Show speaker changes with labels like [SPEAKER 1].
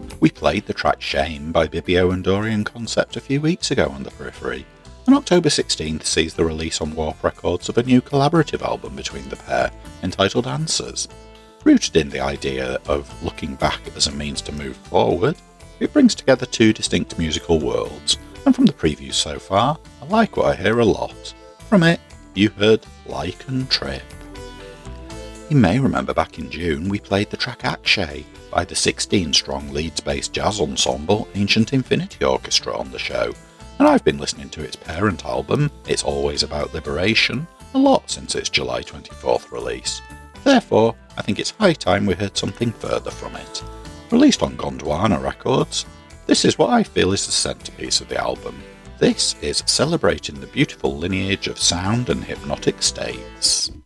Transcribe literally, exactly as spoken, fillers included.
[SPEAKER 1] We played the track Shame by Bibio and Dorian Concept a few weeks ago on the Periphery, and October sixteenth sees the release on Warp Records of a new collaborative album between the pair, entitled Answers. Rooted in the idea of looking back as a means to move forward, it brings together two distinct musical worlds, and from the previews so far, I like what I hear a lot. From it, you heard Like and Trip. You may remember back in June we played the track Akshay by the sixteen-strong Leeds-based jazz ensemble Ancient Infinity Orchestra on the show, and I've been listening to its parent album, It's Always About Liberation, a lot since its July twenty-fourth release. Therefore, I think it's high time we heard something further from it. Released on Gondwana Records, this is what I feel is the centrepiece of the album. This is celebrating the beautiful lineage of sound and hypnotic states.